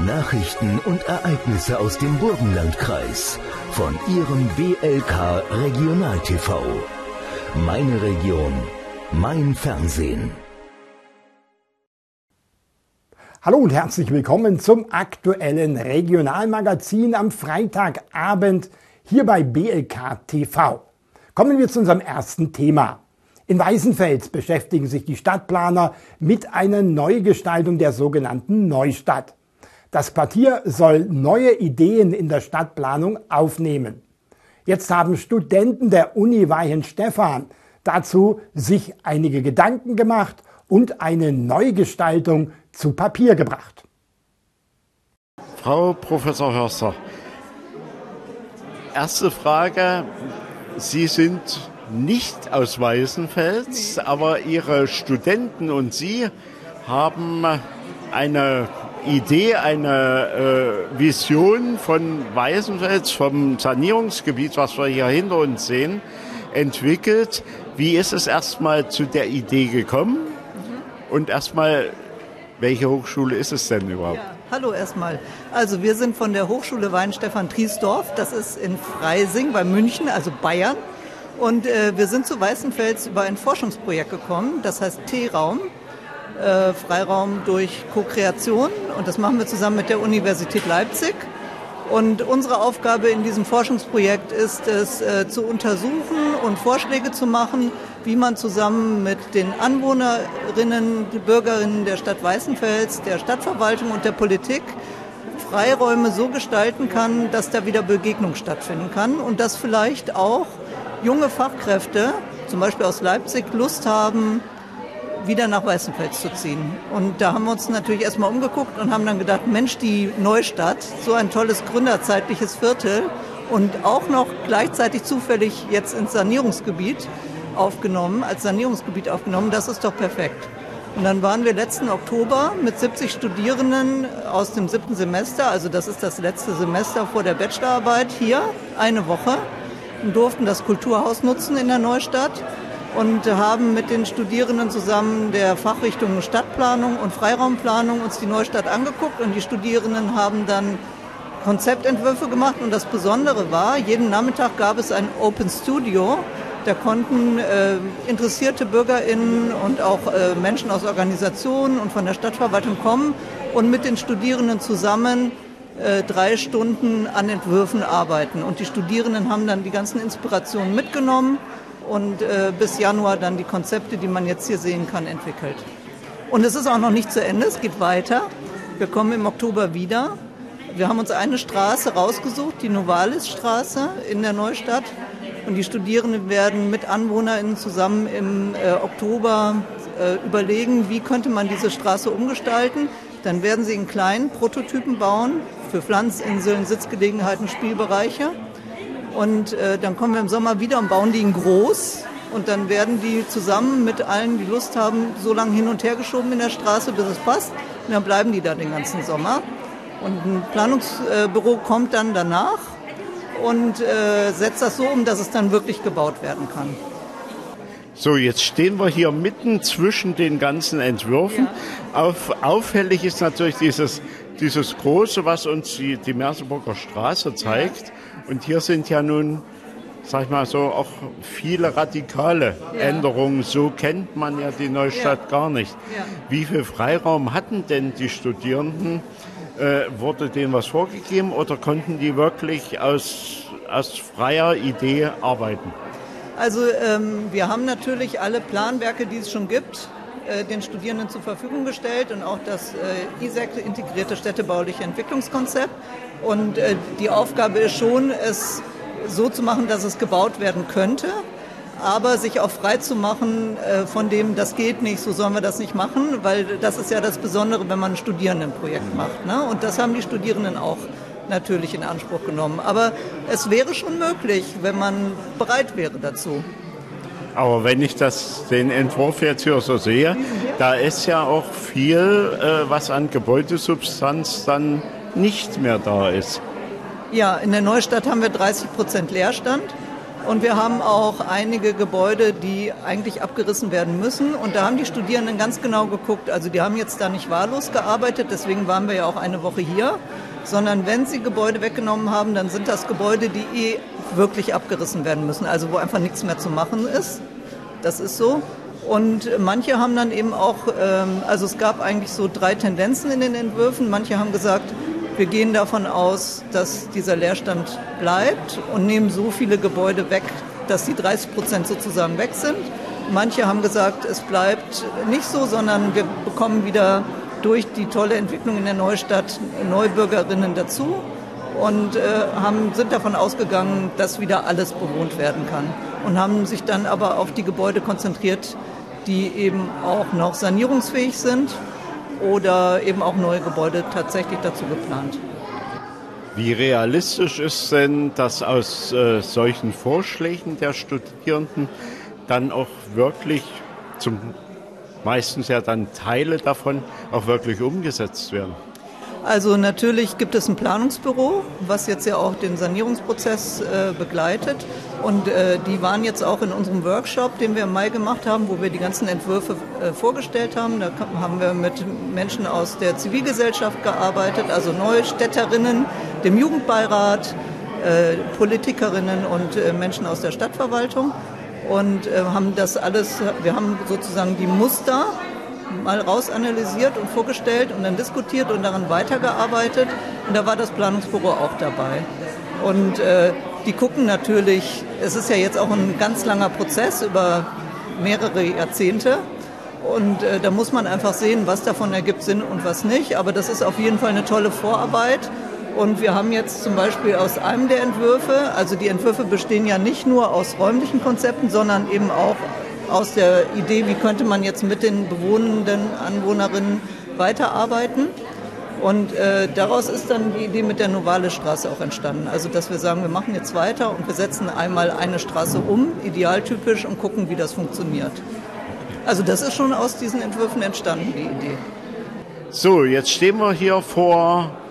Nachrichten und Ereignisse aus dem Burgenlandkreis von Ihrem BLK Regional TV. Meine Region, mein Fernsehen. Hallo und herzlich willkommen zum aktuellen Regionalmagazin am Freitagabend hier bei BLK TV. Kommen wir zu unserem ersten Thema. In Weißenfels beschäftigen sich die Stadtplaner mit einer Neugestaltung der sogenannten Neustadt. Das Quartier soll neue Ideen in der Stadtplanung aufnehmen. Jetzt haben Studenten der Uni Weihenstephan dazu sich einige Gedanken gemacht und eine Neugestaltung zu Papier gebracht. Frau Professor Hörster, erste Frage. Sie sind nicht aus Weißenfels, aber Ihre Studenten und Sie haben eine Idee, eine Vision von Weißenfels, vom Sanierungsgebiet, was wir hier hinter uns sehen, entwickelt. Wie ist es erstmal zu der Idee gekommen? Und erstmal, welche Hochschule ist es denn überhaupt? Ja, hallo erstmal. Also wir sind von der Hochschule Weihenstephan-Triesdorf. Das ist in Freising bei München, also Bayern. Und wir sind zu Weißenfels über ein Forschungsprojekt gekommen, das heißt T-Raum, Freiraum durch Co-Kreation. Und das machen wir zusammen mit der Universität Leipzig. Und unsere Aufgabe in diesem Forschungsprojekt ist es, zu untersuchen und Vorschläge zu machen, wie man zusammen mit den Anwohnerinnen, Bürgerinnen der Stadt Weißenfels, der Stadtverwaltung und der Politik Freiräume so gestalten kann, dass da wieder Begegnung stattfinden kann und dass vielleicht auch junge Fachkräfte, zum Beispiel aus Leipzig, Lust haben, wieder nach Weißenfels zu ziehen. Und da haben wir uns natürlich erstmal umgeguckt und haben dann gedacht, Mensch, die Neustadt, so ein tolles gründerzeitliches Viertel und auch noch gleichzeitig zufällig jetzt ins Sanierungsgebiet aufgenommen, das ist doch perfekt. Und dann waren wir letzten Oktober mit 70 Studierenden aus dem 7. Semester, also das ist das letzte Semester vor der Bachelorarbeit, hier eine Woche und durften das Kulturhaus nutzen in der Neustadt und haben mit den Studierenden zusammen der Fachrichtungen Stadtplanung und Freiraumplanung uns die Neustadt angeguckt und die Studierenden haben dann Konzeptentwürfe gemacht und das Besondere war, jeden Nachmittag gab es ein Open Studio, da konnten interessierte BürgerInnen und auch Menschen aus Organisationen und von der Stadtverwaltung kommen und mit den Studierenden zusammen 3 Stunden an Entwürfen arbeiten. Und die Studierenden haben dann die ganzen Inspirationen mitgenommen und bis Januar dann die Konzepte, die man jetzt hier sehen kann, entwickelt. Und es ist auch noch nicht zu Ende, es geht weiter. Wir kommen im Oktober wieder. Wir haben uns eine Straße rausgesucht, die Novalis-Straße in der Neustadt. Und die Studierenden werden mit AnwohnerInnen zusammen im Oktober überlegen, wie könnte man diese Straße umgestalten. Dann werden sie in kleinen Prototypen bauen für Pflanzinseln, Sitzgelegenheiten, Spielbereiche. Und dann kommen wir im Sommer wieder und bauen die in groß. Und dann werden die zusammen mit allen, die Lust haben, so lange hin und her geschoben in der Straße, bis es passt. Und dann bleiben die da den ganzen Sommer. Und ein Planungsbüro kommt dann danach und setzt das so um, dass es dann wirklich gebaut werden kann. So, jetzt stehen wir hier mitten zwischen den ganzen Entwürfen. Ja. Auffällig ist natürlich dieses Große, was uns die Merseburger Straße zeigt. Ja. Und hier sind ja nun, sag ich mal so, auch viele radikale Änderungen. So kennt man ja die Neustadt gar nicht. Ja. Wie viel Freiraum hatten denn die Studierenden? Wurde denen was vorgegeben oder konnten die wirklich aus freier Idee arbeiten? Also wir haben natürlich alle Planwerke, die es schon gibt, den Studierenden zur Verfügung gestellt und auch das ISEC, integrierte städtebauliche Entwicklungskonzept. Und die Aufgabe ist schon, es so zu machen, dass es gebaut werden könnte, aber sich auch frei zu machen von dem, das geht nicht, so sollen wir das nicht machen, weil das ist ja das Besondere, wenn man ein Studierendenprojekt macht, ne? Und das haben die Studierenden auch natürlich in Anspruch genommen. Aber es wäre schon möglich, wenn man bereit wäre dazu. Aber wenn ich den Entwurf jetzt hier so sehe, da ist ja auch viel, was an Gebäudesubstanz dann nicht mehr da ist. Ja, in der Neustadt haben wir 30% Leerstand. Und wir haben auch einige Gebäude, die eigentlich abgerissen werden müssen. Und da haben die Studierenden ganz genau geguckt. Also die haben jetzt da nicht wahllos gearbeitet, deswegen waren wir ja auch eine Woche hier. Sondern wenn sie Gebäude weggenommen haben, dann sind das Gebäude, die wirklich abgerissen werden müssen. Also wo einfach nichts mehr zu machen ist. Das ist so. Und manche haben dann eben auch, also es gab eigentlich so 3 Tendenzen in den Entwürfen. Manche haben gesagt, wir gehen davon aus, dass dieser Leerstand bleibt und nehmen so viele Gebäude weg, dass die 30% sozusagen weg sind. Manche haben gesagt, es bleibt nicht so, sondern wir bekommen wieder durch die tolle Entwicklung in der Neustadt Neubürgerinnen dazu und sind davon ausgegangen, dass wieder alles bewohnt werden kann. Und haben sich dann aber auf die Gebäude konzentriert, die eben auch noch sanierungsfähig sind oder eben auch neue Gebäude tatsächlich dazu geplant. Wie realistisch ist denn, dass aus solchen Vorschlägen der Studierenden dann auch wirklich meistens ja dann Teile davon auch wirklich umgesetzt werden? Also natürlich gibt es ein Planungsbüro, was jetzt ja auch den Sanierungsprozess begleitet. Und die waren jetzt auch in unserem Workshop, den wir im Mai gemacht haben, wo wir die ganzen Entwürfe vorgestellt haben. Da haben wir mit Menschen aus der Zivilgesellschaft gearbeitet, also Neustädterinnen, dem Jugendbeirat, Politikerinnen und Menschen aus der Stadtverwaltung. Und haben das alles, wir haben sozusagen die Muster mal rausanalysiert und vorgestellt und dann diskutiert und daran weitergearbeitet. Und da war das Planungsbüro auch dabei. Und die gucken natürlich, es ist ja jetzt auch ein ganz langer Prozess über mehrere Jahrzehnte. Und da muss man einfach sehen, was davon ergibt Sinn und was nicht. Aber das ist auf jeden Fall eine tolle Vorarbeit. Und wir haben jetzt zum Beispiel aus einem der Entwürfe, also die Entwürfe bestehen ja nicht nur aus räumlichen Konzepten, sondern eben auch aus der Idee, wie könnte man jetzt mit den bewohnenden Anwohnerinnen weiterarbeiten. Und daraus ist dann die Idee mit der Novale-Straße auch entstanden. Also dass wir sagen, wir machen jetzt weiter und wir setzen einmal eine Straße um, idealtypisch, und gucken, wie das funktioniert. Also das ist schon aus diesen Entwürfen entstanden, die Idee. So, jetzt stehen wir hier vor